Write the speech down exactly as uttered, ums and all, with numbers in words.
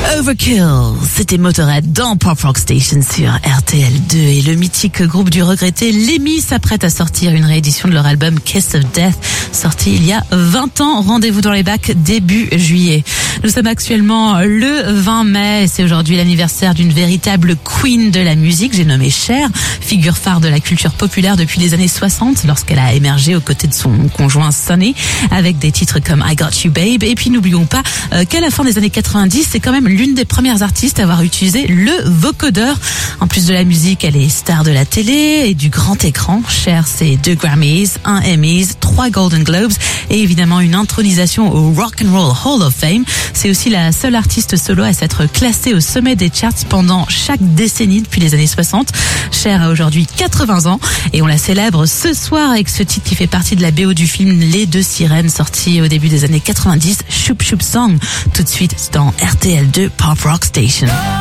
Overkill, c'était Motorhead dans Pop Rock Station sur R T L deux et le mythique groupe du regretté Lemmy s'apprête à sortir une réédition de leur album Kiss of Death, sorti il y a vingt ans. Rendez-vous dans les bacs début juillet. Nous sommes actuellement le vingt mai et c'est aujourd'hui l'anniversaire d'une véritable queen de la musique, j'ai nommé Cher, figure phare de la culture populaire depuis les années soixante lorsqu'elle a émergé aux côtés de son conjoint Sonny avec des titres comme I Got You Babe. Et puis n'oublions pas euh, qu'à la fin des années quatre-vingt-dix, c'est quand même l'une des premières artistes à avoir utilisé le vocodeur. En plus de la musique, elle est star de la télé et du grand écran. Cher, c'est deux Grammys, un Emmys, trois Golden Globes et évidemment une intronisation au Rock and Roll Hall of Fame. C'est aussi la seule artiste solo à s'être classée au sommet des charts pendant chaque décennie depuis les années soixante. Cher a aujourd'hui quatre-vingts ans et on la célèbre ce soir avec ce titre qui fait partie de la B O du film Les Deux Sirènes, sorti au début des années quatre-vingt-dix, Shoop Shoop Song. Tout de suite dans R T L deux Pop Rock Station.